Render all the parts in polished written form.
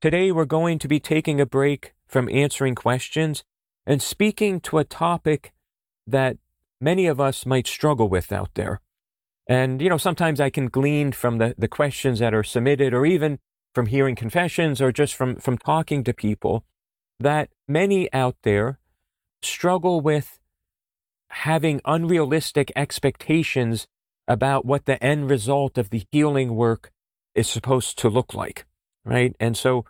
Today we're going to be taking a break from answering questions and speaking to a topic that many of us might struggle with out there. And, sometimes I can glean from the questions that are submitted, or even from hearing confessions, or just from talking to people, that many out there struggle with having unrealistic expectations about what the end result of the healing work is supposed to look like, right? And so,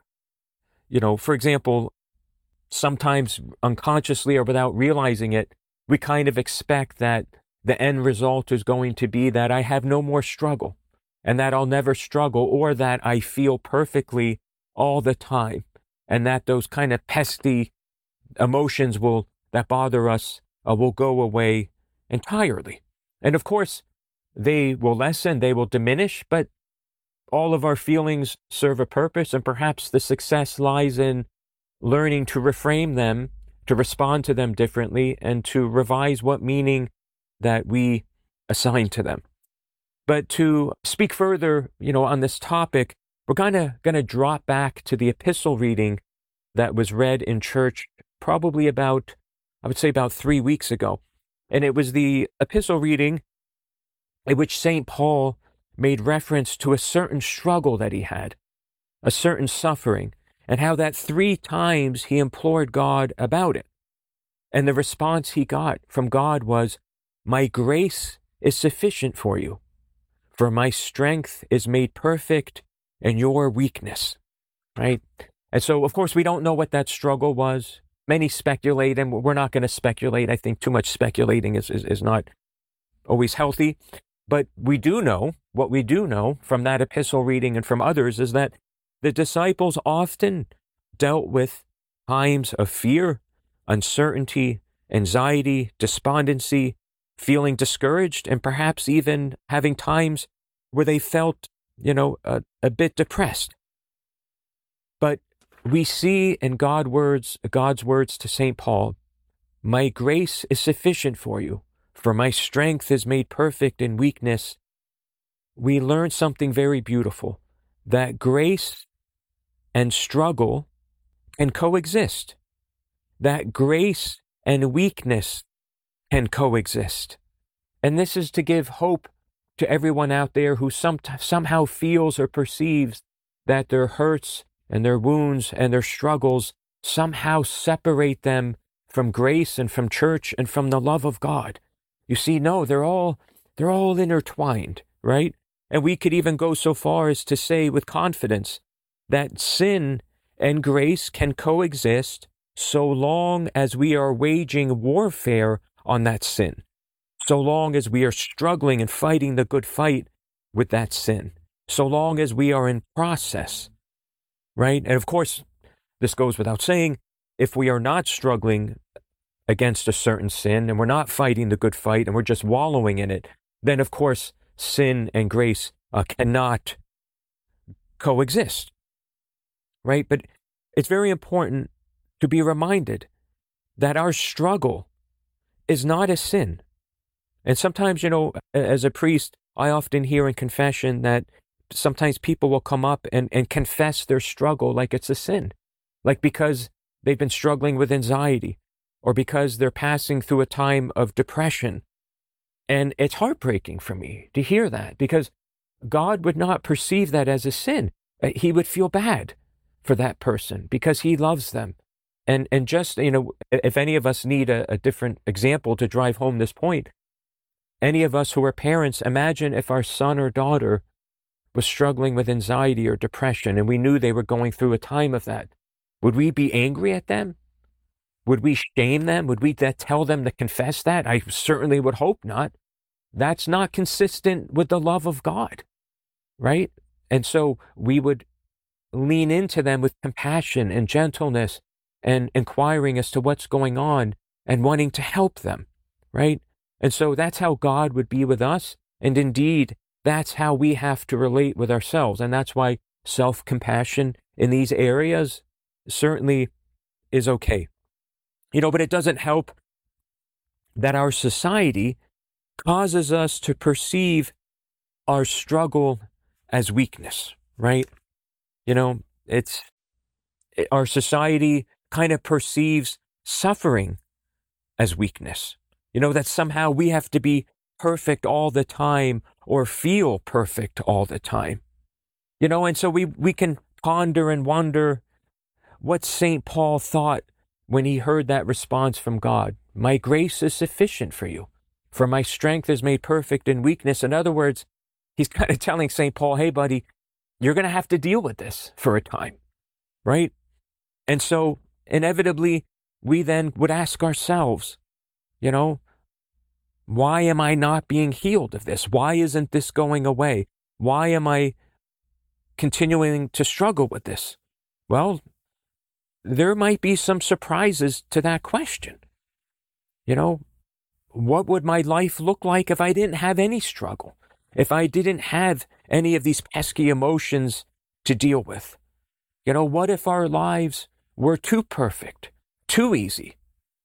for example, sometimes unconsciously or without realizing it, we kind of expect that the end result is going to be that I have no more struggle, and that I'll never struggle, or that I feel perfectly all the time, and that those kind of pesky emotions that bother us will go away entirely. And of course, they will lessen, they will diminish, but all of our feelings serve a purpose, and perhaps the success lies in learning to reframe them, to respond to them differently, and to revise what meaning that we assign to them. But to speak further, on this topic, we're gonna drop back to the epistle reading that was read in church probably about 3 weeks ago. And it was the epistle reading in which St. Paul made reference to a certain struggle that he had, a certain suffering, and how that 3 times he implored God about it. And the response he got from God was, "My grace is sufficient for you, for my strength is made perfect in your weakness," right? And so, of course, we don't know what that struggle was. Many speculate, and we're not going to speculate. I think too much speculating is not always healthy. But what we do know from that epistle reading and from others is that the disciples often dealt with times of fear, uncertainty, anxiety, despondency, feeling discouraged, and perhaps even having times where they felt, a bit depressed. But we see in God's words to St. Paul, "My grace is sufficient for you, for my strength is made perfect in weakness." We learn something very beautiful, that grace and struggle can coexist, that grace and weakness can coexist. And this is to give hope to everyone out there who somehow feels or perceives that their hurts and their wounds and their struggles somehow separate them from grace and from church and from the love of God. You see, no, they're all intertwined, right? And we could even go so far as to say with confidence that sin and grace can coexist so long as we are waging warfare on that sin, so long as we are struggling and fighting the good fight with that sin, so long as we are in process, right? And of course, this goes without saying, if we are not struggling against a certain sin and we're not fighting the good fight and we're just wallowing in it, then of course, sin and grace cannot coexist, right? But it's very important to be reminded that our struggle is not a sin. And sometimes, as a priest, I often hear in confession that sometimes people will come up and confess their struggle like it's a sin, like because they've been struggling with anxiety or because they're passing through a time of depression. And it's heartbreaking for me to hear that, because God would not perceive that as a sin. He would feel bad for that person because he loves them. And just, if any of us need a different example to drive home this point, any of us who are parents, imagine if our son or daughter was struggling with anxiety or depression and we knew they were going through a time of that. Would we be angry at them? Would we shame them? Would we tell them to confess that? I certainly would hope not. That's not consistent with the love of God, right? And so we would lean into them with compassion and gentleness and inquiring as to what's going on and wanting to help them, right? And so that's how God would be with us. And indeed, that's how we have to relate with ourselves. And that's why self-compassion in these areas certainly is okay. But it doesn't help that our society causes us to perceive our struggle as weakness, right? It's our society kind of perceives suffering as weakness. That somehow we have to be perfect all the time or feel perfect all the time. And so we can ponder and wonder what St. Paul thought when he heard that response from God. My grace is sufficient for you, for my strength is made perfect in weakness. In other words, he's kind of telling St. Paul, hey, buddy, you're going to have to deal with this for a time, right? And so inevitably, we then would ask ourselves, why am I not being healed of this? Why isn't this going away? Why am I continuing to struggle with this? Well, there might be some surprises to that question. What would my life look like if I didn't have any struggle? If I didn't have any of these pesky emotions to deal with? What if our lives were too perfect, too easy?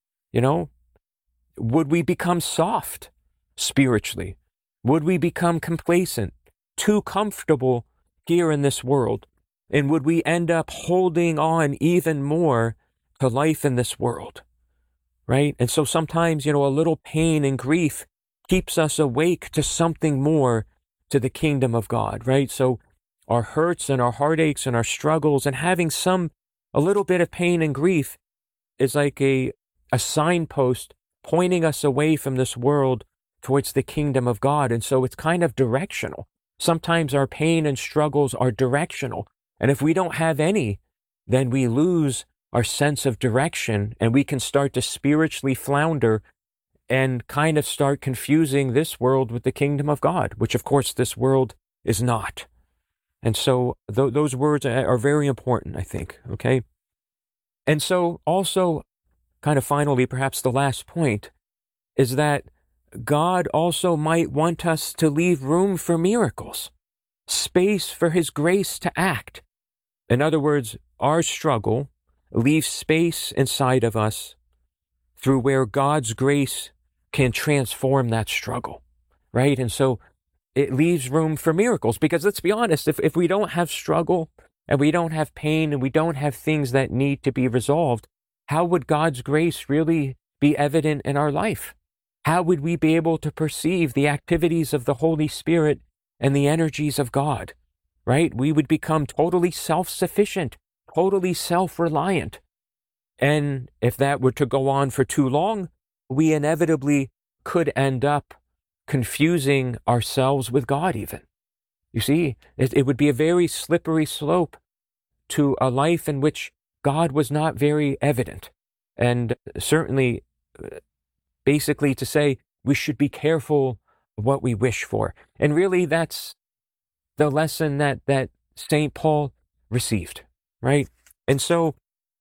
Would we become soft spiritually? Would we become complacent, too comfortable here in this world? And would we end up holding on even more to life in this world? Right? And so sometimes, a little pain and grief keeps us awake to something more, to the kingdom of God, right? So our hurts and our heartaches and our struggles and having a little bit of pain and grief is like a signpost pointing us away from this world towards the kingdom of God. And so it's kind of directional. Sometimes our pain and struggles are directional. And if we don't have any, then we lose our sense of direction and we can start to spiritually flounder and kind of start confusing this world with the kingdom of God, which of course this world is not. And so those words are very important, I think, okay? And so also, kind of finally, perhaps the last point, is that God also might want us to leave room for miracles, space for His grace to act. In other words, our struggle leaves space inside of us through where God's grace can transform that struggle, right? And so it leaves room for miracles because let's be honest, if we don't have struggle and we don't have pain and we don't have things that need to be resolved, how would God's grace really be evident in our life? How would we be able to perceive the activities of the Holy Spirit and the energies of God, right? We would become totally self-sufficient, totally self-reliant. And if that were to go on for too long, we inevitably could end up confusing ourselves with God even. You see, it would be a very slippery slope to a life in which God was not very evident. And certainly, basically to say we should be careful what we wish for. And really that's the lesson that St. Paul received, right? And so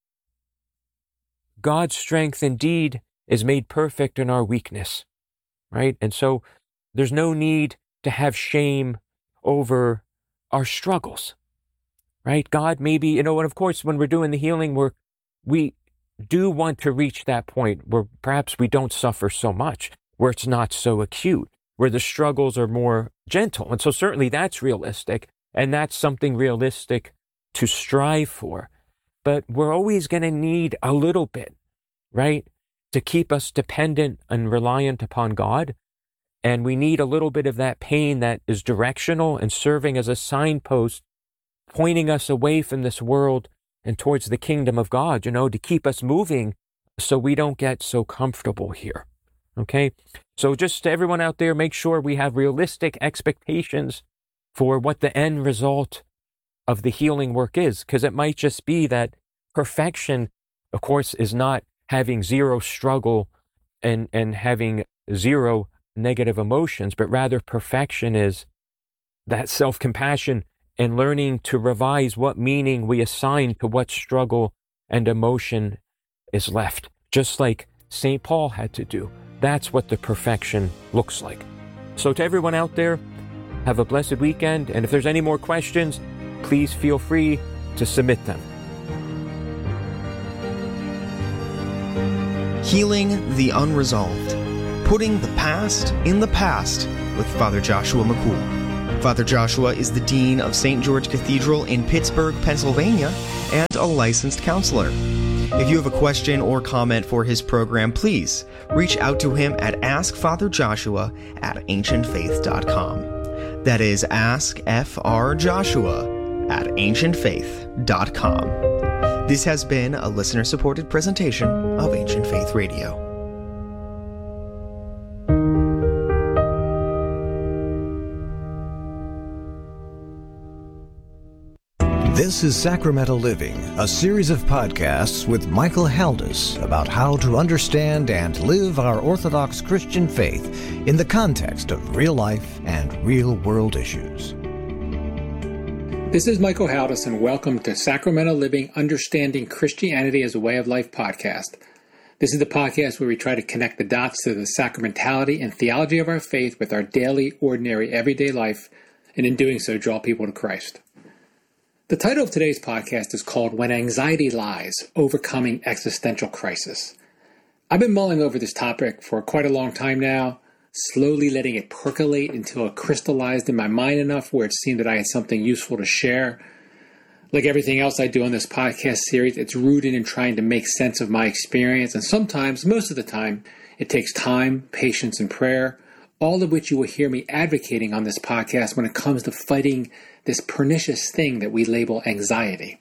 God's strength indeed is made perfect in our weakness, right? And so there's no need to have shame over our struggles, right? God maybe, and of course, when we're doing the healing work, we do want to reach that point where perhaps we don't suffer so much, where it's not so acute, where the struggles are more gentle. And so certainly that's realistic, and that's something realistic to strive for. But we're always going to need a little bit, right, to keep us dependent and reliant upon God. And we need a little bit of that pain that is directional and serving as a signpost, pointing us away from this world and towards the kingdom of God, to keep us moving so we don't get so comfortable here. Okay? So just to everyone out there, make sure we have realistic expectations for what the end result of the healing work is, because it might just be that perfection, of course, is not having zero struggle and having zero negative emotions, but rather perfection is that self-compassion and learning to revise what meaning we assign to what struggle and emotion is left, just like St. Paul had to do. That's what the perfection looks like. So to everyone out there, have a blessed weekend, and if there's any more questions, please feel free to submit them. Healing the Unresolved. Putting the past in the past with Father Joshua McCool. Father Joshua is the Dean of St. George Cathedral in Pittsburgh, Pennsylvania, and a licensed counselor. If you have a question or comment for his program, please reach out to him at askfatherjoshua@ancientfaith.com. That is askfrjoshua@ancientfaith.com. This has been a listener-supported presentation of Ancient Faith Radio. This is Sacramento Living, a series of podcasts with Michael Haldis about how to understand and live our Orthodox Christian faith in the context of real life and real-world issues. This is Michael Haldis, and welcome to Sacramento Living, Understanding Christianity as a Way of Life podcast. This is the podcast where we try to connect the dots to the sacramentality and theology of our faith with our daily, ordinary, everyday life, and in doing so, draw people to Christ. The title of today's podcast is called When Anxiety Lies, Overcoming Existential Crisis. I've been mulling over this topic for quite a long time now, slowly letting it percolate until it crystallized in my mind enough where it seemed that I had something useful to share. Like everything else I do on this podcast series, it's rooted in trying to make sense of my experience, and sometimes, most of the time, it takes time, patience, and prayer, all of which you will hear me advocating on this podcast when it comes to fighting this pernicious thing that we label anxiety.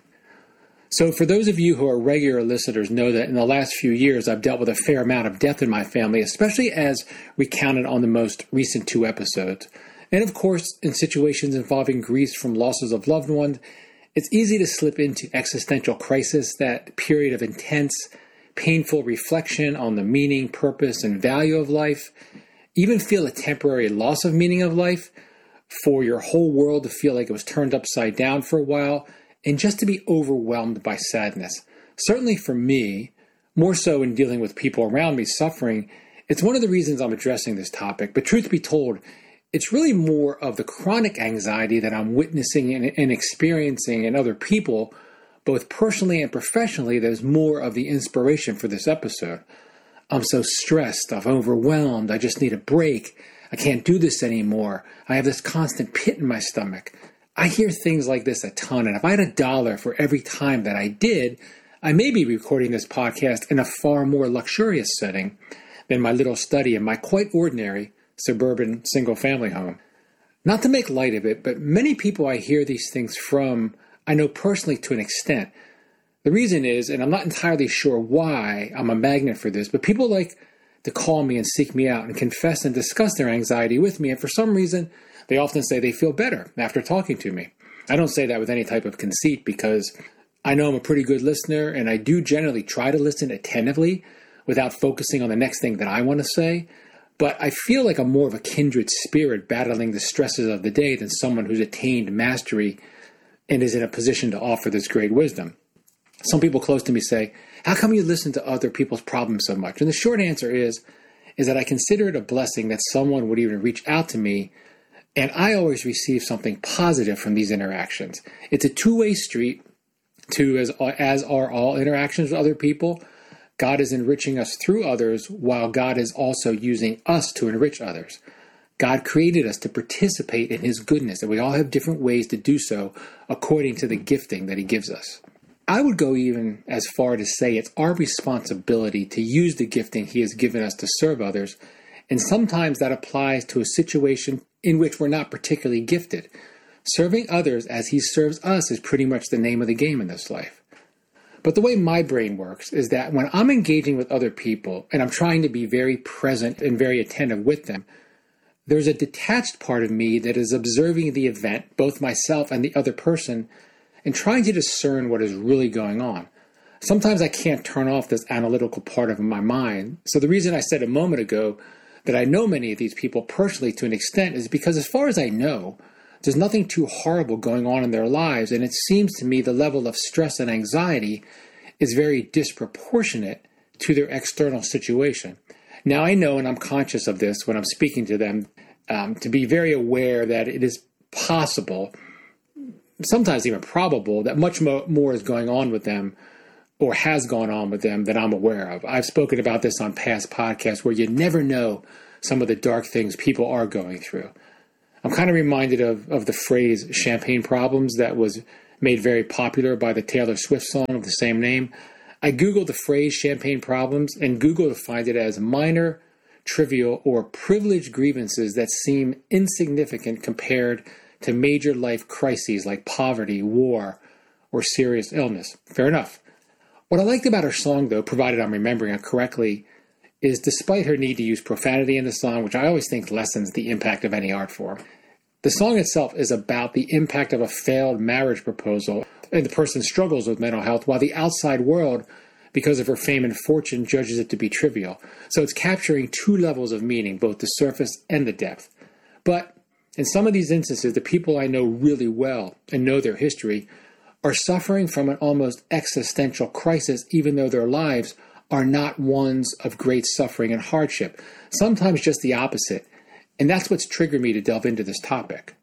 So for those of you who are regular listeners know that in the last few years I've dealt with a fair amount of death in my family, especially as recounted on the most recent 2 episodes. And of course, in situations involving grief from losses of loved ones, it's easy to slip into existential crisis, that period of intense, painful reflection on the meaning, purpose, and value of life, even feel a temporary loss of meaning of life, for your whole world to feel like it was turned upside down for a while, and just to be overwhelmed by sadness. Certainly for me, more so in dealing with people around me suffering, it's one of the reasons I'm addressing this topic. But truth be told, it's really more of the chronic anxiety that I'm witnessing and experiencing in other people, both personally and professionally, that is more of the inspiration for this episode. I'm so stressed, I'm overwhelmed, I just need a break. I can't do this anymore. I have this constant pit in my stomach. I hear things like this a ton, and if I had $1 for every time that I did, I may be recording this podcast in a far more luxurious setting than my little study in my quite ordinary suburban single-family home. Not to make light of it, but many people I hear these things from, I know personally to an extent. The reason is, and I'm not entirely sure why I'm a magnet for this, but people like to call me and seek me out and confess and discuss their anxiety with me, and for some reason, they often say they feel better after talking to me. I don't say that with any type of conceit because I know I'm a pretty good listener, and I do generally try to listen attentively without focusing on the next thing that I want to say, but I feel like I'm more of a kindred spirit battling the stresses of the day than someone who's attained mastery and is in a position to offer this great wisdom. Some people close to me say, how come you listen to other people's problems so much? And the short answer is that I consider it a blessing that someone would even reach out to me, and I always receive something positive from these interactions. It's a two-way street, as are all interactions with other people. God is enriching us through others, while God is also using us to enrich others. God created us to participate in His goodness, and we all have different ways to do so according to the gifting that He gives us. I would go even as far to say it's our responsibility to use the gifting He has given us to serve others, and sometimes that applies to a situation in which we're not particularly gifted. Serving others as He serves us is pretty much the name of the game in this life. But the way my brain works is that when I'm engaging with other people and I'm trying to be very present and very attentive with them, there's a detached part of me that is observing the event, both myself and the other person, and trying to discern what is really going on. Sometimes I can't turn off this analytical part of my mind. So the reason I said a moment ago that I know many of these people personally to an extent is because as far as I know, there's nothing too horrible going on in their lives, and it seems to me the level of stress and anxiety is very disproportionate to their external situation. Now I know, and I'm conscious of this when I'm speaking to them, to be very aware that it is possible, sometimes even probable, that much more is going on with them or has gone on with them than I'm aware of. I've spoken about this on past podcasts where you never know some of the dark things people are going through. I'm kind of reminded of the phrase champagne problems that was made very popular by the Taylor Swift song of the same name. I Googled the phrase champagne problems, and Google defined it as minor, trivial, or privileged grievances that seem insignificant compared to major life crises like poverty, war, or serious illness. Fair enough. What I liked about her song, though, provided I'm remembering it correctly, is despite her need to use profanity in the song, which I always think lessens the impact of any art form, the song itself is about the impact of a failed marriage proposal, and the person struggles with mental health while the outside world, because of her fame and fortune, judges it to be trivial. So it's capturing two levels of meaning, both the surface and the depth. But in some of these instances, the people I know really well and know their history are suffering from an almost existential crisis, even though their lives are not ones of great suffering and hardship. Sometimes just the opposite. And that's what's triggered me to delve into this topic.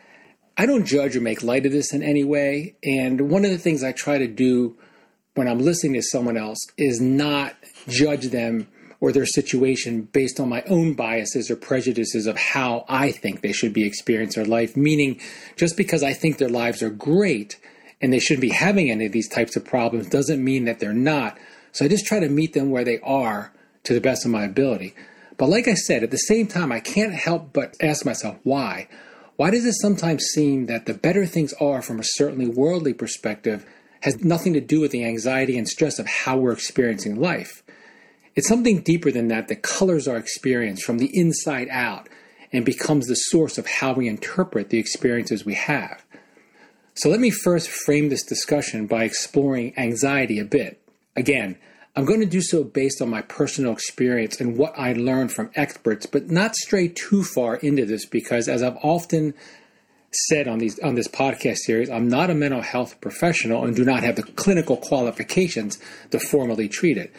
I don't judge or make light of this in any way. And one of the things I try to do when I'm listening to someone else is not judge them or their situation based on my own biases or prejudices of how I think they should be experiencing their life. Meaning, just because I think their lives are great and they shouldn't be having any of these types of problems doesn't mean that they're not. So I just try to meet them where they are to the best of my ability. But like I said, at the same time, I can't help but ask myself, why? Why does it sometimes seem that the better things are from a certainly worldly perspective has nothing to do with the anxiety and stress of how we're experiencing life? It's something deeper than that that colors our experience from the inside out and becomes the source of how we interpret the experiences we have. So let me first frame this discussion by exploring anxiety a bit. Again, I'm going to do so based on my personal experience and what I learned from experts, but not stray too far into this because, as I've often said on this podcast series, I'm not a mental health professional and do not have the clinical qualifications to formally treat it.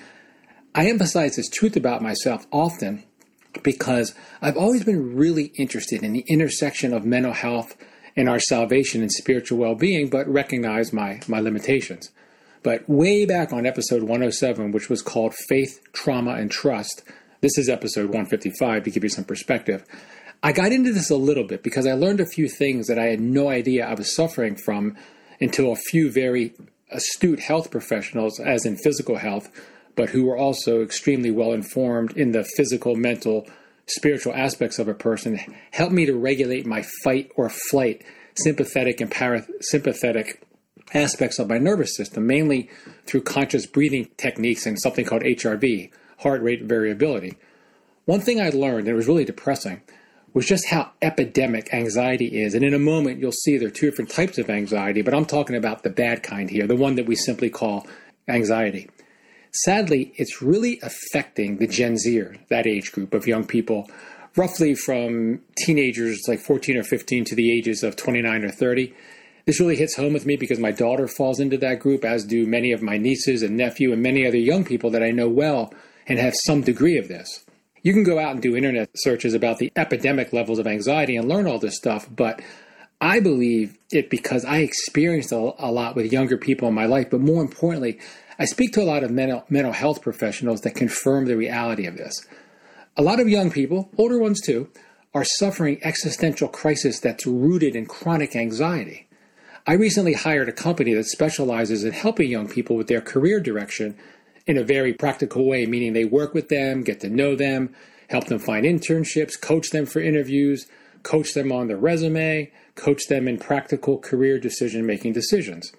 I emphasize this truth about myself often because I've always been really interested in the intersection of mental health and our salvation and spiritual well-being, but recognize my limitations. But way back on episode 107, which was called Faith, Trauma, and Trust, this is episode 155 to give you some perspective, I got into this a little bit because I learned a few things that I had no idea I was suffering from until a few very astute health professionals, as in physical health, but who were also extremely well informed in the physical, mental, spiritual aspects of a person, helped me to regulate my fight or flight, sympathetic and parasympathetic aspects of my nervous system, mainly through conscious breathing techniques and something called HRV, heart rate variability. One thing I learned, and it was really depressing, was just how epidemic anxiety is. And in a moment, you'll see there are two different types of anxiety, but I'm talking about the bad kind here, the one that we simply call anxiety. Sadly, it's really affecting the Gen Zer, that age group of young people, roughly from teenagers like 14 or 15 to the ages of 29 or 30. This really hits home with me because my daughter falls into that group, as do many of my nieces and nephew and many other young people that I know well and have some degree of this. You can go out and do internet searches about the epidemic levels of anxiety and learn all this stuff, but I believe it because I experienced a lot with younger people in my life, but more importantly, I speak to a lot of mental health professionals that confirm the reality of this. A lot of young people, older ones too, are suffering existential crisis that's rooted in chronic anxiety. I recently hired a company that specializes in helping young people with their career direction in a very practical way, meaning they work with them, get to know them, help them find internships, coach them for interviews, coach them on their resume, coach them in practical career decision-making decisions.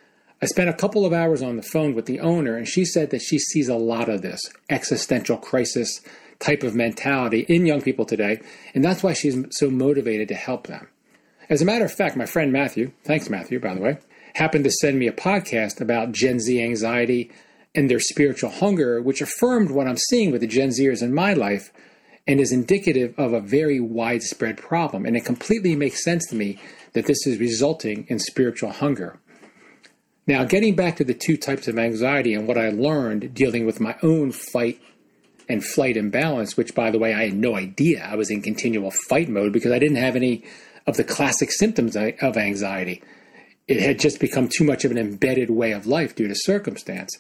I spent a couple of hours on the phone with the owner, and she said that she sees a lot of this existential crisis type of mentality in young people today, and that's why she's so motivated to help them. As a matter of fact, my friend Matthew, thanks Matthew, by the way, happened to send me a podcast about Gen Z anxiety and their spiritual hunger, which affirmed what I'm seeing with the Gen Zers in my life and is indicative of a very widespread problem. And it completely makes sense to me that this is resulting in spiritual hunger. Now, getting back to the two types of anxiety and what I learned dealing with my own fight and flight imbalance, which, by the way, I had no idea I was in continual fight mode because I didn't have any of the classic symptoms of anxiety. It had just become too much of an embedded way of life due to circumstance.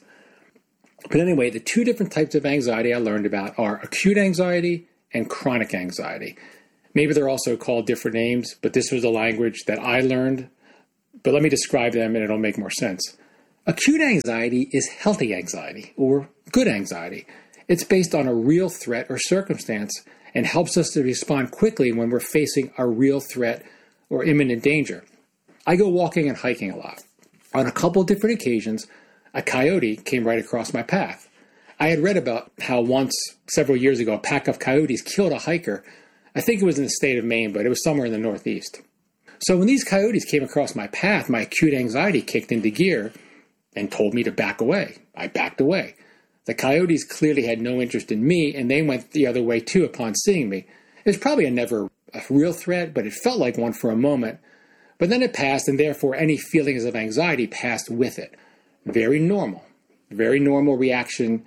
But anyway, the two different types of anxiety I learned about are acute anxiety and chronic anxiety. Maybe they're also called different names, but this was the language that I learned. But let me describe them and it'll make more sense. Acute anxiety is healthy anxiety or good anxiety. It's based on a real threat or circumstance and helps us to respond quickly when we're facing a real threat or imminent danger. I go walking and hiking a lot. On a couple different occasions, a coyote came right across my path. I had read about how once, several years ago, a pack of coyotes killed a hiker. I think it was in the state of Maine, but it was somewhere in the Northeast. So when these coyotes came across my path, my acute anxiety kicked into gear and told me to back away. I backed away. The coyotes clearly had no interest in me, and they went the other way too upon seeing me. It was probably never a real threat, but it felt like one for a moment. But then it passed, and therefore any feelings of anxiety passed with it. Very normal reaction,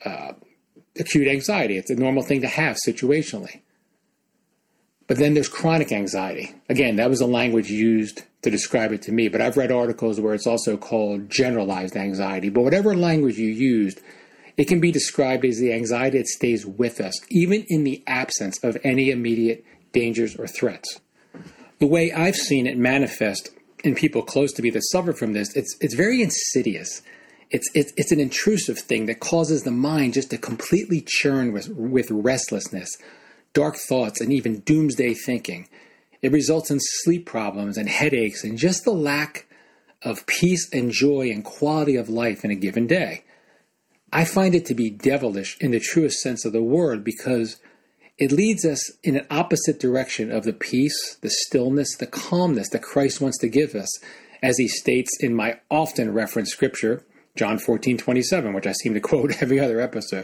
acute anxiety. It's a normal thing to have situationally. But then there's chronic anxiety. Again, that was the language used to describe it to me, but I've read articles where it's also called generalized anxiety. But whatever language you used, it can be described as the anxiety that stays with us, even in the absence of any immediate dangers or threats. The way I've seen it manifest in people close to me that suffer from this, it's very insidious. It's an intrusive thing that causes the mind just to completely churn with restlessness, dark thoughts, and even doomsday thinking. It results in sleep problems and headaches and just the lack of peace and joy and quality of life in a given day. I find it to be devilish in the truest sense of the word because it leads us in an opposite direction of the peace, the stillness, the calmness that Christ wants to give us, as he states in my often referenced scripture, John 14:27, which I seem to quote every other episode.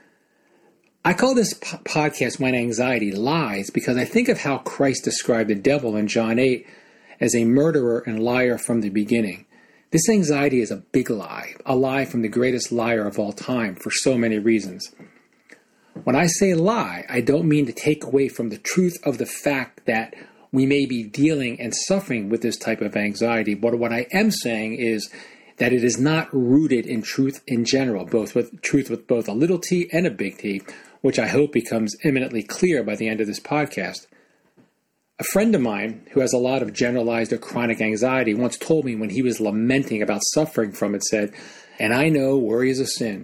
I call this podcast When Anxiety Lies because I think of how Christ described the devil in John 8 as a murderer and liar from the beginning. This anxiety is a big lie, a lie from the greatest liar of all time for so many reasons. When I say lie, I don't mean to take away from the truth of the fact that we may be dealing and suffering with this type of anxiety, but what I am saying is that it is not rooted in truth in general, truth with both a little t and a big T, which I hope becomes eminently clear by the end of this podcast. A friend of mine who has a lot of generalized or chronic anxiety once told me when he was lamenting about suffering from it, said, "And I know worry is a sin."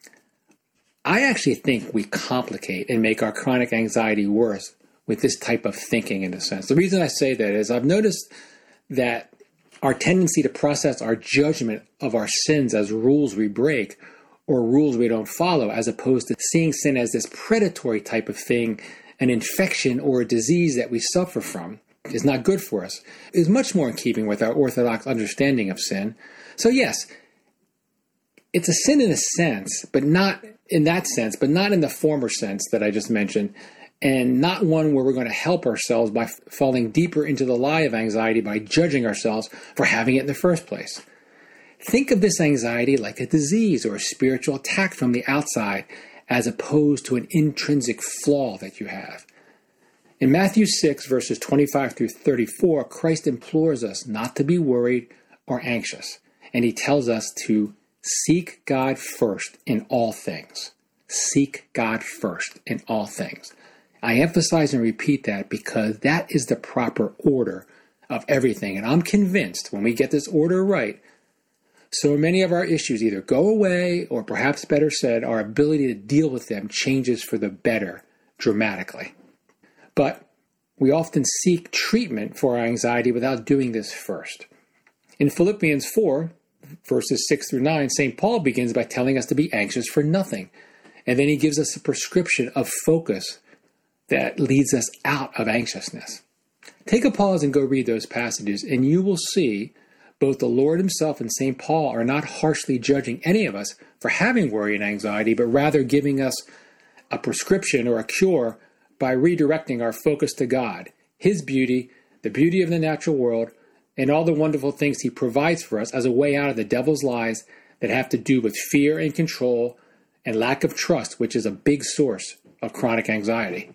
I actually think we complicate and make our chronic anxiety worse with this type of thinking in a sense. The reason I say that is I've noticed that our tendency to process our judgment of our sins as rules we break or rules we don't follow, as opposed to seeing sin as this predatory type of thing, an infection or a disease that we suffer from, is not good for us, is much more in keeping with our orthodox understanding of sin. So yes, it's a sin in a sense, but not in that sense, but not in the former sense that I just mentioned, and not one where we're going to help ourselves by falling deeper into the lie of anxiety by judging ourselves for having it in the first place. Think of this anxiety like a disease or a spiritual attack from the outside, as opposed to an intrinsic flaw that you have. In Matthew 6, verses 25 through 34, Christ implores us not to be worried or anxious, and he tells us to seek God first in all things. Seek God first in all things. I emphasize and repeat that because that is the proper order of everything, and I'm convinced when we get this order right, so many of our issues either go away, or perhaps better said, our ability to deal with them changes for the better dramatically. But we often seek treatment for our anxiety without doing this first. In Philippians 4, verses 6 through 9, St. Paul begins by telling us to be anxious for nothing. And then he gives us a prescription of focus that leads us out of anxiousness. Take a pause and go read those passages, and you will see both the Lord himself and St. Paul are not harshly judging any of us for having worry and anxiety, but rather giving us a prescription or a cure by redirecting our focus to God, his beauty, the beauty of the natural world, and all the wonderful things he provides for us as a way out of the devil's lies that have to do with fear and control and lack of trust, which is a big source of chronic anxiety.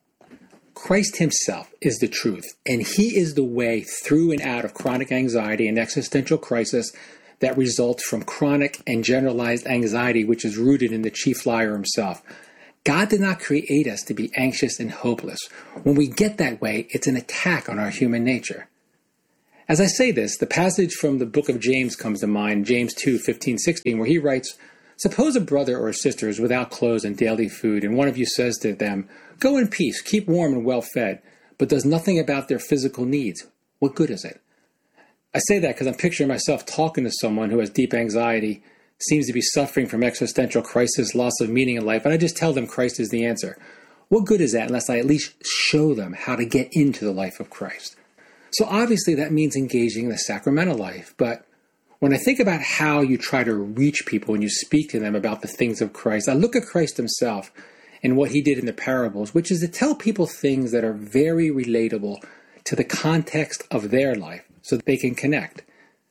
Christ himself is the truth, and he is the way through and out of chronic anxiety and existential crisis that results from chronic and generalized anxiety, which is rooted in the chief liar himself. God did not create us to be anxious and hopeless. When we get that way, it's an attack on our human nature. As I say this, the passage from the book of James comes to mind, James 2:15-16, where he writes, "Suppose a brother or a sister is without clothes and daily food, and one of you says to them, 'Go in peace, keep warm and well fed,' but does nothing about their physical needs. What good is it?" I say that because I'm picturing myself talking to someone who has deep anxiety, seems to be suffering from existential crisis, loss of meaning in life, and I just tell them Christ is the answer. What good is that unless I at least show them how to get into the life of Christ? So obviously that means engaging in the sacramental life, but when I think about how you try to reach people when you speak to them about the things of Christ, I look at Christ himself and what he did in the parables, which is to tell people things that are very relatable to the context of their life so that they can connect.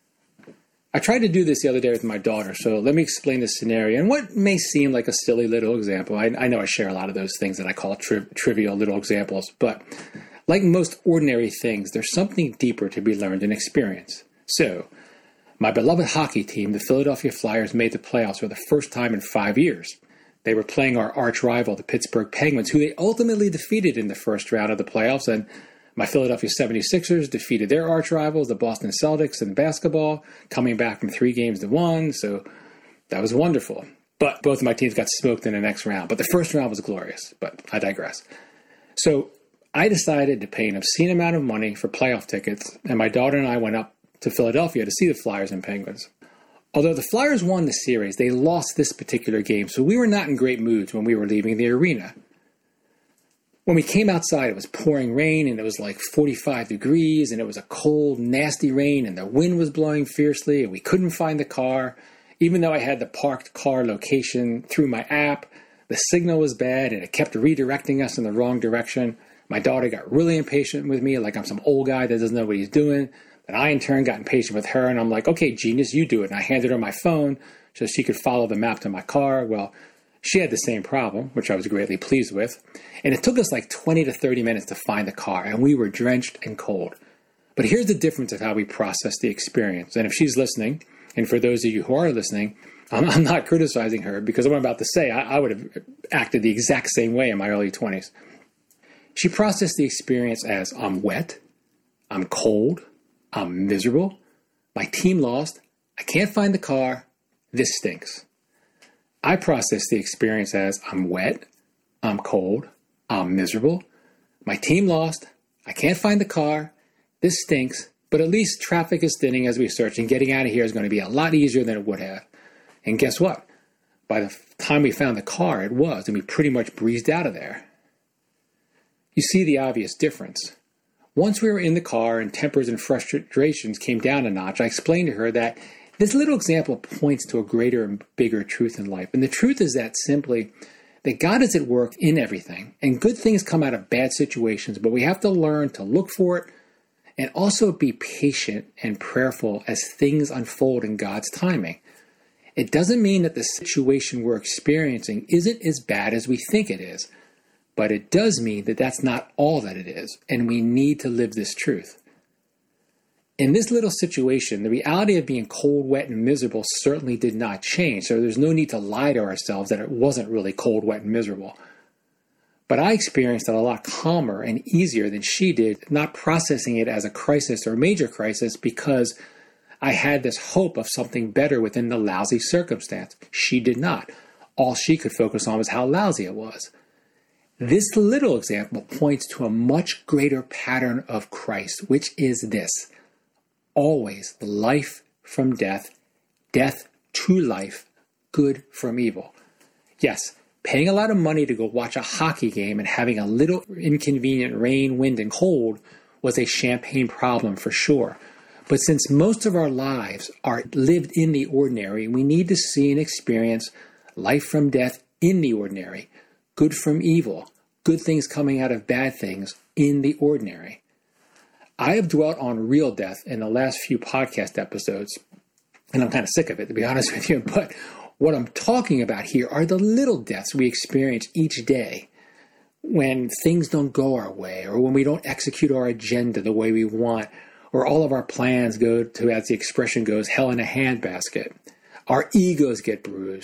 I tried to do this the other day with my daughter, so let me explain this scenario. And what may seem like a silly little example, I know I share a lot of those things that I call trivial little examples, but like most ordinary things, there's something deeper to be learned and experienced. So, my beloved hockey team, the Philadelphia Flyers, made the playoffs for the first time in 5 years. They were playing our arch rival, the Pittsburgh Penguins, who they ultimately defeated in the first round of the playoffs, and my Philadelphia 76ers defeated their arch rivals, the Boston Celtics, in basketball, coming back from 3-1, so that was wonderful. But both of my teams got smoked in the next round. But the first round was glorious, but I digress. So I decided to pay an obscene amount of money for playoff tickets, and my daughter and I went up to Philadelphia to see the Flyers and Penguins. Although the Flyers won the series, they lost this particular game, so we were not in great moods when we were leaving the arena. When we came outside, it was pouring rain, and it was like 45 degrees, and it was a cold, nasty rain, and the wind was blowing fiercely, and we couldn't find the car. Even though I had the parked car location through my app, the signal was bad, and it kept redirecting us in the wrong direction. My daughter got really impatient with me, like I'm some old guy that doesn't know what he's doing. And I, in turn, got impatient with her, and I'm like, "Okay, genius, you do it." And I handed her my phone so she could follow the map to my car. Well, she had the same problem, which I was greatly pleased with. And it took us like 20 to 30 minutes to find the car, and we were drenched and cold. But here's the difference of how we process the experience. And if she's listening, and for those of you who are listening, I'm not criticizing her, because what I'm about to say, I would have acted the exact same way in my early 20s. She processed the experience as, I'm wet, I'm cold, I'm miserable, my team lost, I can't find the car, this stinks. I process the experience as, I'm wet, I'm cold, I'm miserable, my team lost, I can't find the car, this stinks, but at least traffic is thinning as we search, and getting out of here is going to be a lot easier than it would have. And guess what? By the time we found the car, it was, and we pretty much breezed out of there. You see the obvious difference. Once we were in the car and tempers and frustrations came down a notch, I explained to her that this little example points to a greater and bigger truth in life. And the truth is that simply, that God is at work in everything, and good things come out of bad situations, but we have to learn to look for it and also be patient and prayerful as things unfold in God's timing. It doesn't mean that the situation we're experiencing isn't as bad as we think it is, but it does mean that that's not all that it is, and we need to live this truth. In this little situation, the reality of being cold, wet, and miserable certainly did not change, so there's no need to lie to ourselves that it wasn't really cold, wet, and miserable. But I experienced it a lot calmer and easier than she did, not processing it as a crisis or major crisis, because I had this hope of something better within the lousy circumstance. She did not. All she could focus on was how lousy it was. This little example points to a much greater pattern of Christ, which is this: always life from death, death to life, good from evil. Yes, paying a lot of money to go watch a hockey game and having a little inconvenient rain, wind, and cold was a champagne problem for sure. But since most of our lives are lived in the ordinary, we need to see and experience life from death in the ordinary, good from evil, good things coming out of bad things in the ordinary. I have dwelt on real death in the last few podcast episodes, and I'm kind of sick of it, to be honest with you, but what I'm talking about here are the little deaths we experience each day when things don't go our way, or when we don't execute our agenda the way we want, or all of our plans go to, as the expression goes, hell in a handbasket. Our egos get bruised.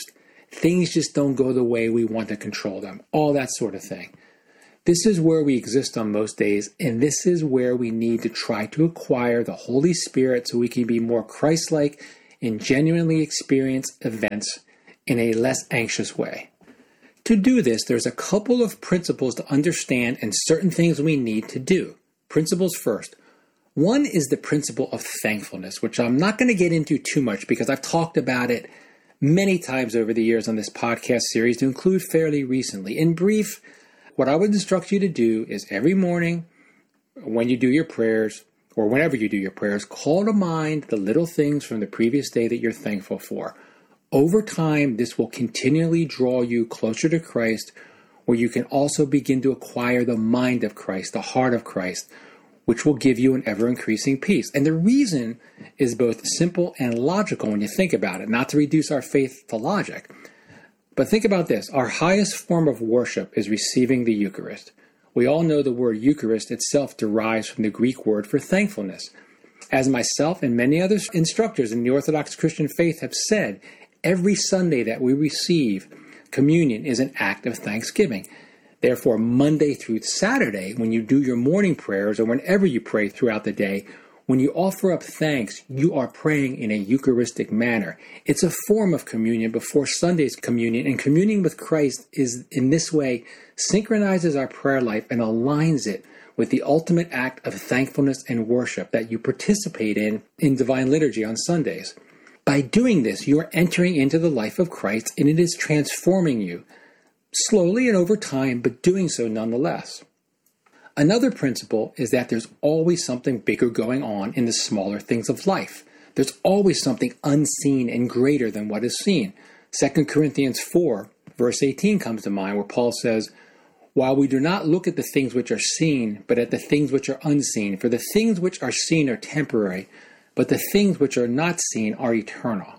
things just don't go the way we want to control them, all that sort of thing. This is where we exist on most days, and this is where we need to try to acquire the Holy Spirit so we can be more Christ-like and genuinely experience events in a less anxious way. To do this, there's a couple of principles to understand and certain things we need to do. Principles first. One is the principle of thankfulness, which I'm not going to get into too much because I've talked about it many times over the years on this podcast series, to include fairly recently. In brief, what I would instruct you to do is every morning when you do your prayers, or whenever you do your prayers, call to mind the little things from the previous day that you're thankful for. Over time, this will continually draw you closer to Christ, where you can also begin to acquire the mind of Christ, the heart of Christ, which will give you an ever-increasing peace. And the reason is both simple and logical when you think about it, not to reduce our faith to logic. But think about this. Our highest form of worship is receiving the Eucharist. We all know the word Eucharist itself derives from the Greek word for thankfulness. As myself and many other instructors in the Orthodox Christian faith have said, every Sunday that we receive communion is an act of thanksgiving. Therefore, Monday through Saturday, when you do your morning prayers or whenever you pray throughout the day, when you offer up thanks, you are praying in a Eucharistic manner. It's a form of communion before Sunday's communion, and communing with Christ is, in this way, synchronizes our prayer life and aligns it with the ultimate act of thankfulness and worship that you participate in Divine Liturgy on Sundays. By doing this, you are entering into the life of Christ, and it is transforming you, slowly and over time, but doing so nonetheless. Another principle is that there's always something bigger going on in the smaller things of life. There's always something unseen and greater than what is seen. 2 Corinthians 4, verse 18 comes to mind, where Paul says, "While we do not look at the things which are seen, but at the things which are unseen. For the things which are seen are temporary, but the things which are not seen are eternal."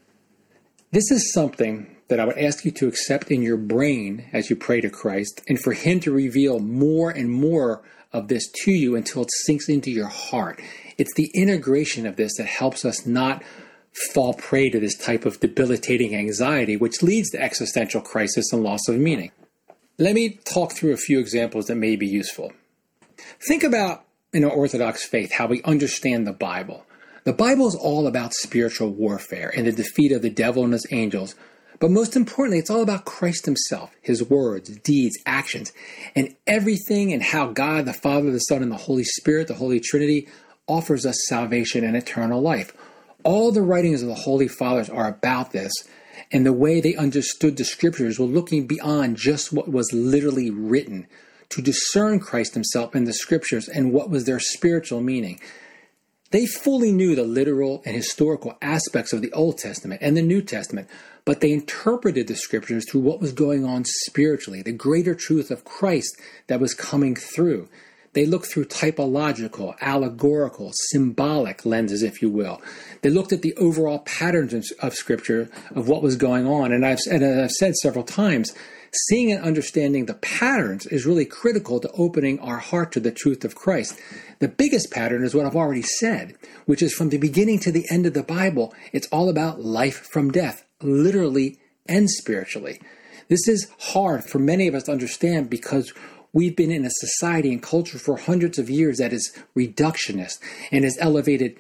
This is something that I would ask you to accept in your brain as you pray to Christ, and for Him to reveal more and more of this to you until it sinks into your heart. It's the integration of this that helps us not fall prey to this type of debilitating anxiety, which leads to existential crisis and loss of meaning. Let me talk through a few examples that may be useful. Think about, in our Orthodox faith, how we understand the Bible. The Bible is all about spiritual warfare and the defeat of the devil and his angels. But most importantly, it's all about Christ Himself, His words, deeds, actions, and everything, and how God, the Father, the Son, and the Holy Spirit, the Holy Trinity, offers us salvation and eternal life. All the writings of the Holy Fathers are about this, and the way they understood the Scriptures were looking beyond just what was literally written to discern Christ Himself in the Scriptures and what was their spiritual meaning. They fully knew the literal and historical aspects of the Old Testament and the New Testament, but they interpreted the Scriptures through what was going on spiritually, the greater truth of Christ that was coming through. They looked through typological, allegorical, symbolic lenses, if you will. They looked at the overall patterns of Scripture, of what was going on. And I've said several times, seeing and understanding the patterns is really critical to opening our heart to the truth of Christ. The biggest pattern is what I've already said, which is from the beginning to the end of the Bible, it's all about life from death, literally and spiritually. This is hard for many of us to understand because we've been in a society and culture for hundreds of years that is reductionist and has elevated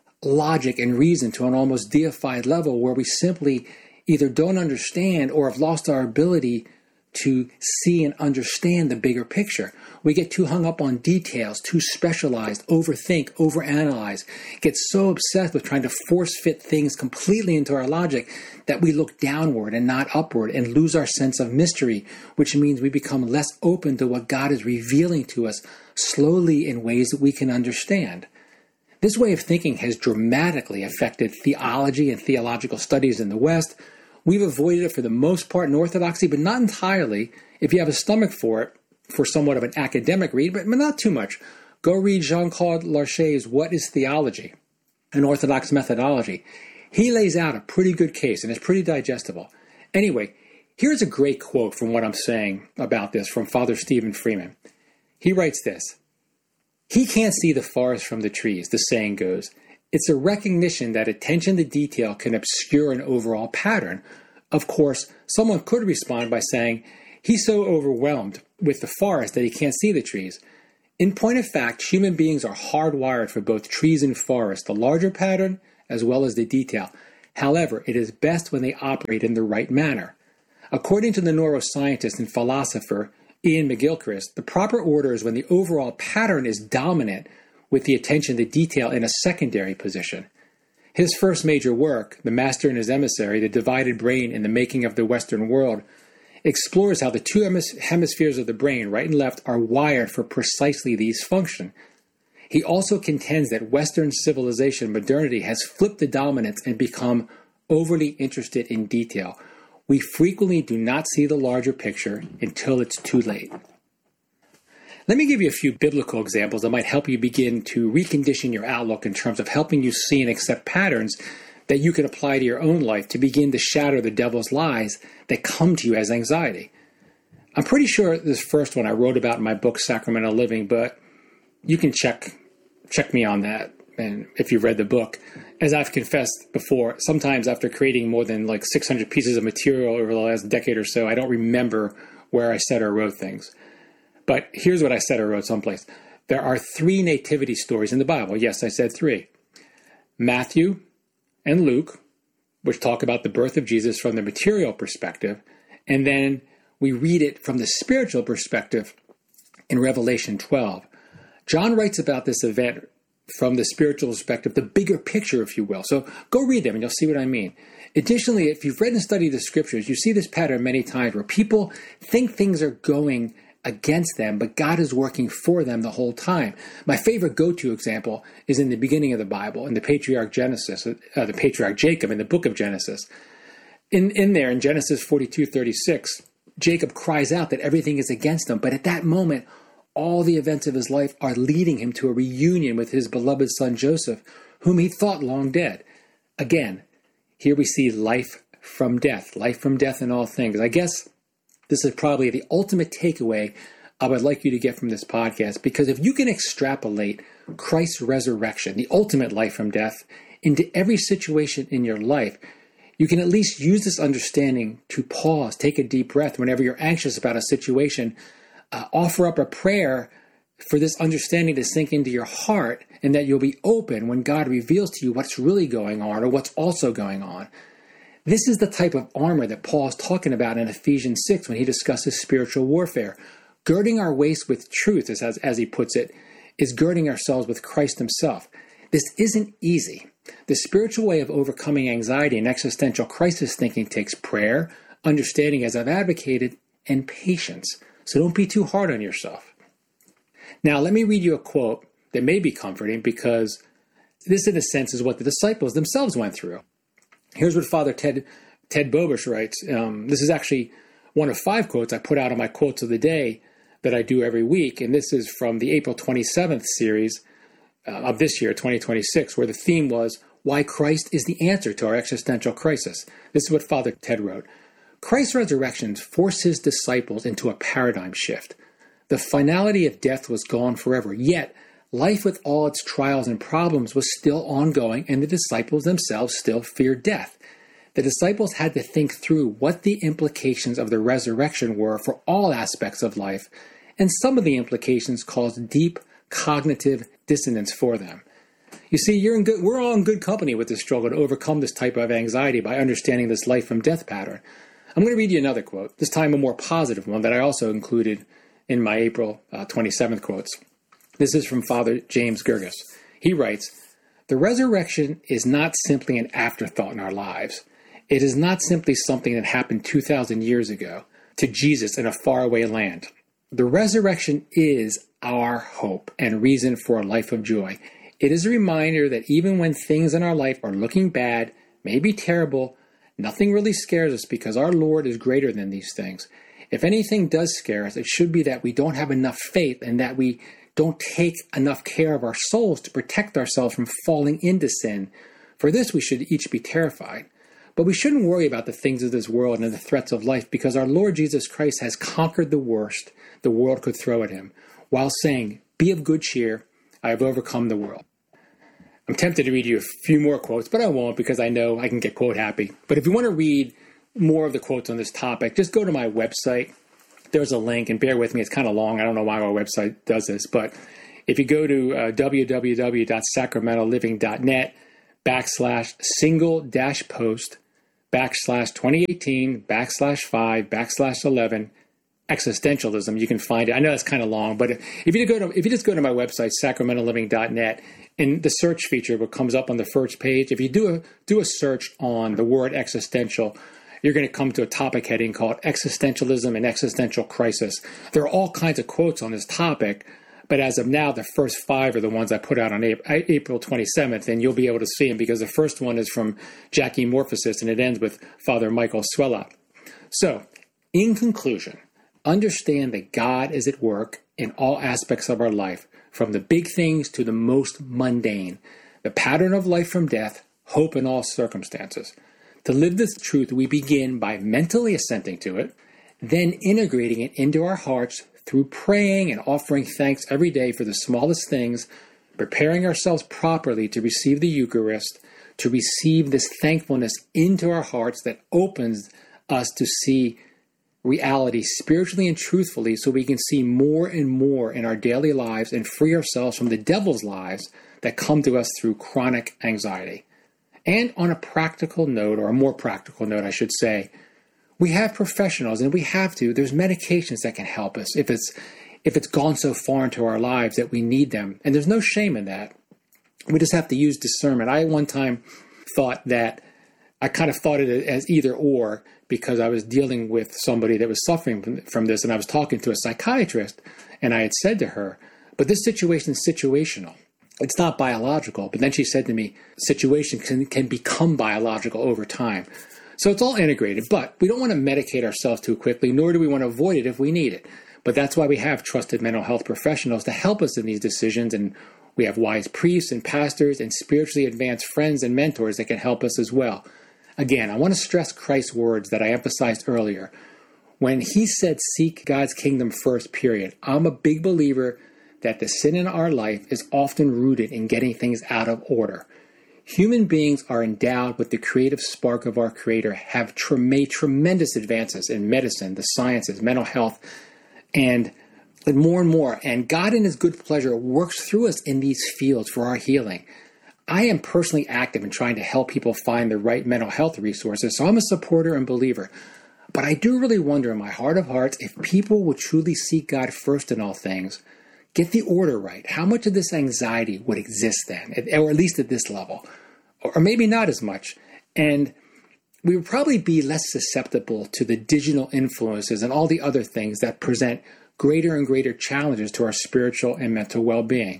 logic and reason to an almost deified level where we simply either don't understand or have lost our ability to see and understand the bigger picture. We get too hung up on details, too specialized, overthink, overanalyze, get so obsessed with trying to force fit things completely into our logic that we look downward and not upward and lose our sense of mystery, which means we become less open to what God is revealing to us slowly in ways that we can understand. This way of thinking has dramatically affected theology and theological studies in the West. We've avoided it for the most part in Orthodoxy, but not entirely. If you have a stomach for it, for somewhat of an academic read, but not too much, go read Jean-Claude Larcher's What is Theology? An Orthodox Methodology. He lays out a pretty good case, and it's pretty digestible. Anyway, here's a great quote from what I'm saying about this from Father Stephen Freeman. He writes this: "He can't see the forest from the trees, the saying goes. It's a recognition that attention to detail can obscure an overall pattern, Of course, someone could respond by saying, he's so overwhelmed with the forest that he can't see the trees. In point of fact, human beings are hardwired for both trees and forests, the larger pattern as well as the detail. However, it is best when they operate in the right manner. According to the neuroscientist and philosopher Ian McGilchrist, the proper order is when the overall pattern is dominant with the attention to detail in a secondary position. His first major work, The Master and His Emissary, The Divided Brain in the Making of the Western World, explores how the two hemispheres of the brain, right and left, are wired for precisely these functions. He also contends that Western civilization modernity has flipped the dominance and become overly interested in detail. We frequently do not see the larger picture until it's too late. Let me give you a few biblical examples that might help you begin to recondition your outlook in terms of helping you see and accept patterns that you can apply to your own life to begin to shatter the devil's lies that come to you as anxiety. I'm pretty sure this first one I wrote about in my book, Sacramental Living, but you can check me on that. And if you've read the book, as I've confessed before, sometimes after creating more than like 600 pieces of material over the last decade or so, I don't remember where I said or wrote things. But here's what I said or wrote someplace. There are 3 nativity stories in the Bible. Yes, I said 3. Matthew and Luke, which talk about the birth of Jesus from the material perspective, and then we read it from the spiritual perspective in Revelation 12. John writes about this event from the spiritual perspective, the bigger picture, if you will. So go read them and you'll see what I mean. Additionally, if you've read and studied the scriptures, you see this pattern many times where people think things are going against them, but God is working for them the whole time. My favorite go-to example is in the beginning of the Bible, in the patriarch the patriarch Jacob in the book of Genesis. In there, in Genesis 42:36, Jacob cries out that everything is against him, but at that moment, all the events of his life are leading him to a reunion with his beloved son Joseph, whom he thought long dead. Again, here we see life from death in all things. I guess this is probably the ultimate takeaway I would like you to get from this podcast, because if you can extrapolate Christ's resurrection, the ultimate life from death, into every situation in your life, you can at least use this understanding to pause, take a deep breath whenever you're anxious about a situation, offer up a prayer for this understanding to sink into your heart, and that you'll be open when God reveals to you what's really going on or what's also going on. This is the type of armor that Paul is talking about in Ephesians 6 when he discusses spiritual warfare. Girding our waist with truth, as he puts it, is girding ourselves with Christ himself. This isn't easy. The spiritual way of overcoming anxiety and existential crisis thinking takes prayer, understanding as I've advocated, and patience. So don't be too hard on yourself. Now, let me read you a quote that may be comforting, because this, in a sense, is what the disciples themselves went through. Here's what Father Ted Bobish writes. This is actually one of 5 quotes I put out on my quotes of the day that I do every week. And this is from the April 27th series of this year, 2026, where the theme was why Christ is the answer to our existential crisis. This is what Father Ted wrote. Christ's resurrection forced his disciples into a paradigm shift. The finality of death was gone forever, yet life with all its trials and problems was still ongoing, and the disciples themselves still feared death. The disciples had to think through what the implications of the resurrection were for all aspects of life, and some of the implications caused deep cognitive dissonance for them. You see, we're all in good company with this struggle to overcome this type of anxiety by understanding this life from death pattern. I'm going to read you another quote, this time a more positive one that I also included in my April 27th quotes. This is from Father James Gerges. He writes, "The resurrection is not simply an afterthought in our lives. It is not simply something that happened 2,000 years ago to Jesus in a faraway land. The resurrection is our hope and reason for a life of joy. It is a reminder that even when things in our life are looking bad, maybe terrible, nothing really scares us because our Lord is greater than these things. If anything does scare us, it should be that we don't have enough faith and that we don't take enough care of our souls to protect ourselves from falling into sin. For this, we should each be terrified. But we shouldn't worry about the things of this world and the threats of life, because our Lord Jesus Christ has conquered the worst the world could throw at him, while saying, 'Be of good cheer, I have overcome the world.'" I'm tempted to read you a few more quotes, but I won't, because I know I can get quote happy. But if you want to read more of the quotes on this topic, just go to my website. There's a link, and bear with me, it's kind of long. I don't know why our website does this, but if you go to www.sacramental-living.net/single-post/2018/5/11 existentialism, you can find it. I know that's kind of long, but if you just go to my website, sacramental-living.net, in the search feature, what comes up on the first page, if you do a search on the word existential, you're going to come to a topic heading called Existentialism and Existential Crisis. There are all kinds of quotes on this topic, but as of now, the first 5 are the ones I put out on April 27th, and you'll be able to see them because the first one is from Jackie Morphosis, and it ends with Father Michael Swellot. So, in conclusion, understand that God is at work in all aspects of our life, from the big things to the most mundane, the pattern of life from death, hope in all circumstances. To live this truth, we begin by mentally assenting to it, then integrating it into our hearts through praying and offering thanks every day for the smallest things, preparing ourselves properly to receive the Eucharist, to receive this thankfulness into our hearts that opens us to see reality spiritually and truthfully, so we can see more and more in our daily lives and free ourselves from the devil's lies that come to us through chronic anxiety. And on a practical note, or a more practical note, I should say, we have professionals, and we have to. There's medications that can help us if it's gone so far into our lives that we need them. And there's no shame in that. We just have to use discernment. I one time thought that I kind of thought it as either or, because I was dealing with somebody that was suffering from this, and I was talking to a psychiatrist, and I had said to her, but this situation is situational. It's not biological. But then she said to me, situation can become biological over time. So it's all integrated, but we don't want to medicate ourselves too quickly, nor do we want to avoid it if we need it. But that's why we have trusted mental health professionals to help us in these decisions, and we have wise priests and pastors and spiritually advanced friends and mentors that can help us as well. Again, I want to stress Christ's words that I emphasized earlier. When he said, seek God's kingdom first, period, I'm a big believer that the sin in our life is often rooted in getting things out of order. Human beings are endowed with the creative spark of our Creator, have made tremendous advances in medicine, the sciences, mental health, and more. And God in his good pleasure works through us in these fields for our healing. I am personally active in trying to help people find the right mental health resources, so I'm a supporter and believer. But I do really wonder in my heart of hearts if people would truly seek God first in all things, get the order right, how much of this anxiety would exist then, or at least at this level, or maybe not as much. And we would probably be less susceptible to the digital influences and all the other things that present greater and greater challenges to our spiritual and mental well-being.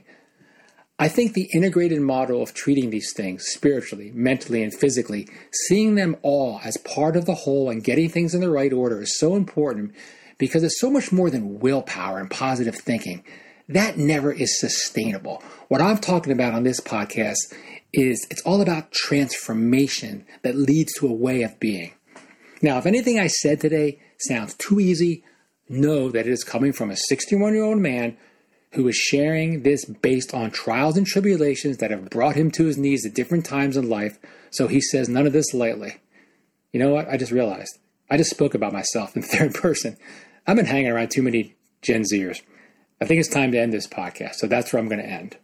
I think the integrated model of treating these things spiritually, mentally, and physically, seeing them all as part of the whole and getting things in the right order is so important, because it's so much more than willpower and positive thinking. That never is sustainable. What I'm talking about on this podcast is it's all about transformation that leads to a way of being. Now, if anything I said today sounds too easy, know that it is coming from a 61-year-old man who is sharing this based on trials and tribulations that have brought him to his knees at different times in life. So he says none of this lightly. You know what? I just realized. I just spoke about myself in third person. I've been hanging around too many Gen Zers. I think it's time to end this podcast. So that's where I'm going to end.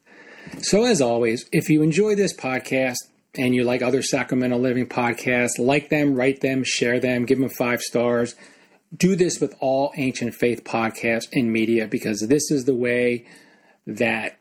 So as always, if you enjoy this podcast and you like other Sacramental Living podcasts, like them, write them, share them, give them 5 stars. Do this with all ancient faith podcasts and media, because this is the way that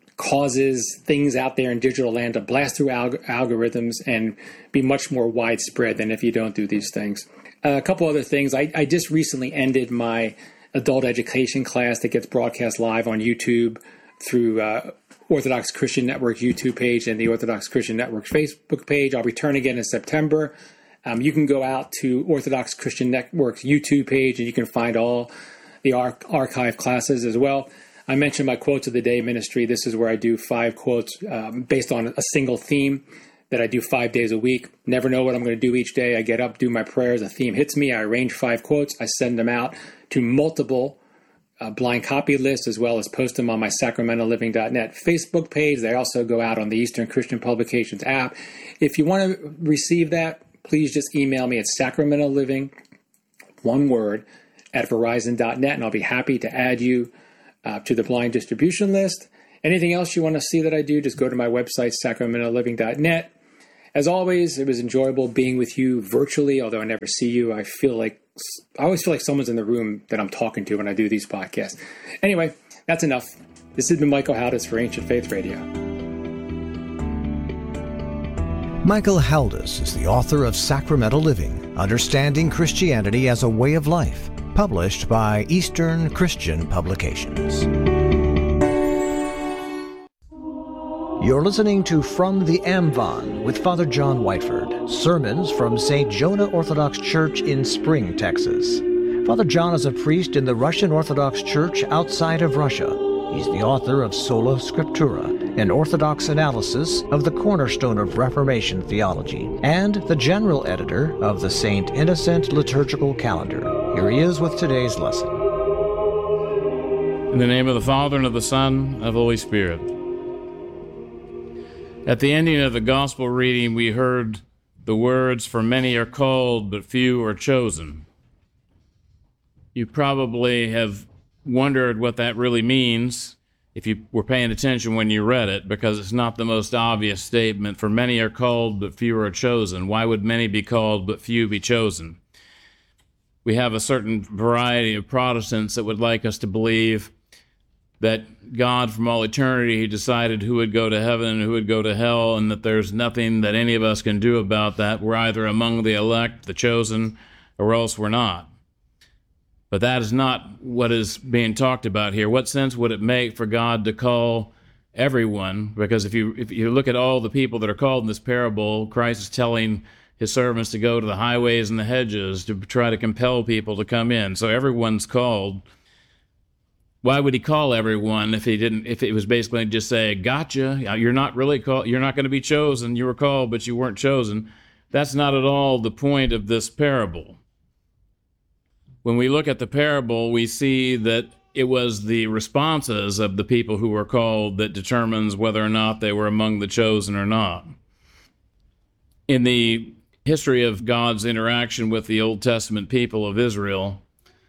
causes things out there in digital land to blast through algorithms and be much more widespread than if you don't do these things. A couple other things. I just recently ended my adult education class that gets broadcast live on YouTube through Orthodox Christian Network YouTube page and the Orthodox Christian Network Facebook page. I'll return again in September. You can go out to Orthodox Christian Network's YouTube page and you can find all the archive classes as well. I mentioned my Quotes of the Day ministry. This is where I do 5 quotes based on a single theme that I do 5 days a week. Never know what I'm going to do each day. I get up, do my prayers, a theme hits me, I arrange 5 quotes, I send them out to multiple blind copy lists, as well as post them on my sacramentalliving.net Facebook page. They also go out on the Eastern Christian Publications app. If you want to receive that, please just email me at sacramentoliving, one word, at verizon.net, and I'll be happy to add you to the blind distribution list. Anything else you want to see that I do, just go to my website, sacramentoliving.net. As always, it was enjoyable being with you virtually, although I never see you. I always feel like someone's in the room that I'm talking to when I do these podcasts. Anyway, that's enough. This has been Michael Haldis for Ancient Faith Radio. Michael Haldis is the author of Sacramental Living, Understanding Christianity as a Way of Life, published by Eastern Christian Publications. You're listening to From the Amvon with Father John Whiteford, sermons from St. Jonah Orthodox Church in Spring, Texas. Father John is a priest in the Russian Orthodox Church outside of Russia. He's the author of Sola Scriptura, an Orthodox analysis of the cornerstone of Reformation theology, and the general editor of the St. Innocent Liturgical Calendar. Here he is with today's lesson. In the name of the Father, and of the Son, and of the Holy Spirit. At the ending of the Gospel reading, we heard the words, "For many are called, but few are chosen." You probably have wondered what that really means if you were paying attention when you read it, because it's not the most obvious statement. For many are called, but few are chosen. Why would many be called, but few be chosen? We have a certain variety of Protestants that would like us to believe that God, from all eternity, He decided who would go to heaven and who would go to hell, and that there's nothing that any of us can do about that. We're either among the elect, the chosen, or else we're not. But that is not what is being talked about here. What sense would it make for God to call everyone? Because if you look at all the people that are called in this parable, Christ is telling His servants to go to the highways and the hedges to try to compel people to come in. So everyone's called. Why would He call everyone if it was basically just say, "Gotcha, you're not really called, you're not going to be chosen, you were called, but you weren't chosen"? That's not at all the point of this parable. When we look at the parable, we see that it was the responses of the people who were called that determines whether or not they were among the chosen or not. In the history of God's interaction with the Old Testament people of Israel,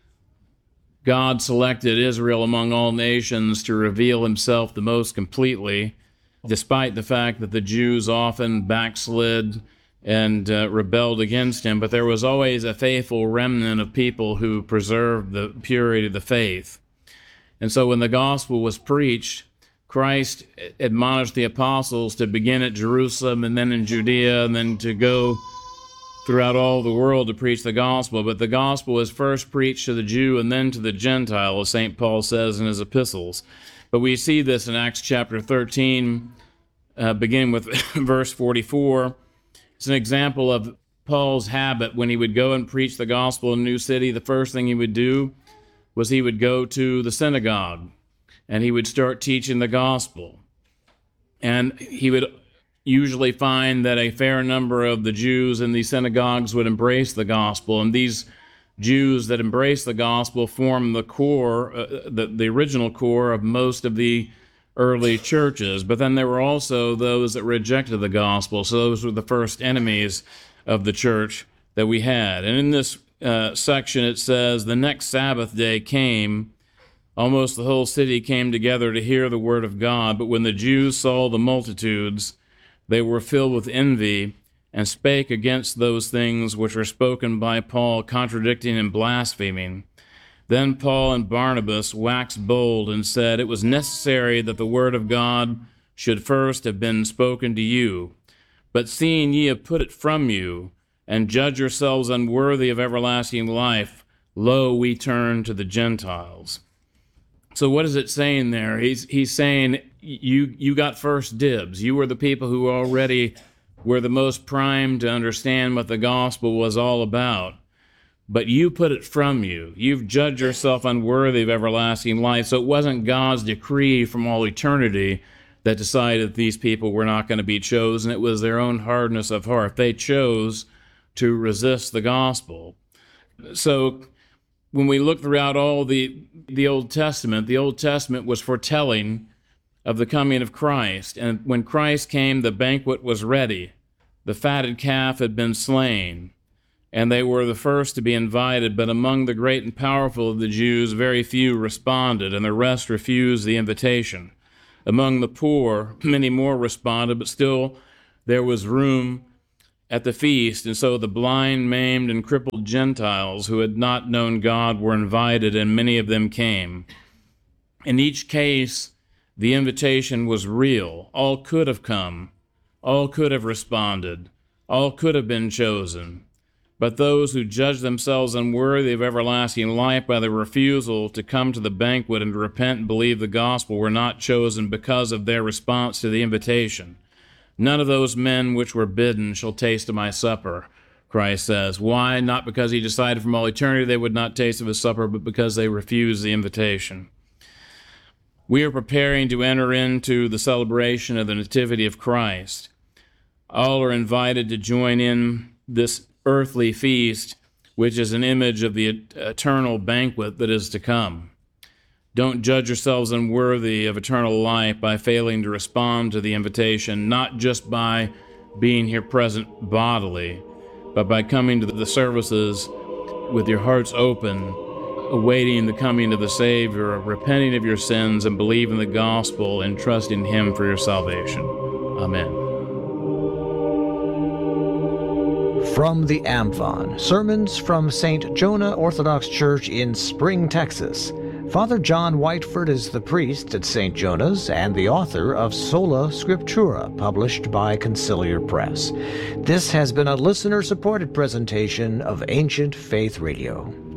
God selected Israel among all nations to reveal Himself the most completely, despite the fact that the Jews often backslid and rebelled against Him. But there was always a faithful remnant of people who preserved the purity of the faith. And so when the gospel was preached, Christ admonished the apostles to begin at Jerusalem and then in Judea and then to go throughout all the world to preach the gospel. But the gospel was first preached to the Jew and then to the Gentile, as St. Paul says in his epistles. But we see this in Acts chapter 13, beginning with verse 44. It's an example of Paul's habit. When he would go and preach the gospel in a new city, the first thing he would do was he would go to the synagogue and he would start teaching the gospel. And he would usually find that a fair number of the Jews in these synagogues would embrace the gospel. And these Jews that embraced the gospel formed the core, the original core of most of the early churches. But then there were also those that rejected the gospel. So those were the first enemies of the church that we had. And in this section it says, "The next Sabbath day came. Almost the whole city came together to hear the word of God. But when the Jews saw the multitudes, they were filled with envy and spake against those things which were spoken by Paul, contradicting and blaspheming. Then Paul and Barnabas waxed bold and said, It was necessary that the word of God should first have been spoken to you. But seeing ye have put it from you, and judge yourselves unworthy of everlasting life, lo, we turn to the Gentiles." So what is it saying there? He's saying you got first dibs. You were the people who already were the most primed to understand what the gospel was all about. But you put it from you. You've judged yourself unworthy of everlasting life. So it wasn't God's decree from all eternity that decided these people were not going to be chosen. It was their own hardness of heart. They chose to resist the gospel. So when we look throughout all the Old Testament was foretelling of the coming of Christ. And when Christ came, the banquet was ready. The fatted calf had been slain, and they were the first to be invited, but among the great and powerful of the Jews, very few responded, and the rest refused the invitation. Among the poor, many more responded, but still there was room at the feast, and so the blind, maimed, and crippled Gentiles who had not known God were invited, and many of them came. In each case, the invitation was real. All could have come. All could have responded. All could have been chosen. But those who judged themselves unworthy of everlasting life by their refusal to come to the banquet and to repent and believe the gospel were not chosen because of their response to the invitation. None of those men which were bidden shall taste of my supper, Christ says. Why? Not because he decided from all eternity they would not taste of his supper, but because they refused the invitation. We are preparing to enter into the celebration of the Nativity of Christ. All are invited to join in this earthly feast, which is an image of the eternal banquet that is to come. Don't judge yourselves unworthy of eternal life by failing to respond to the invitation, not just by being here present bodily, but by coming to the services with your hearts open, awaiting the coming of the Savior, repenting of your sins, and believing the gospel and trusting him for your salvation. Amen. From the Amphon, sermons from St. Jonah Orthodox Church in Spring, Texas. Father John Whiteford is the priest at St. Jonah's and the author of Sola Scriptura, published by Conciliar Press. This has been a listener-supported presentation of Ancient Faith Radio.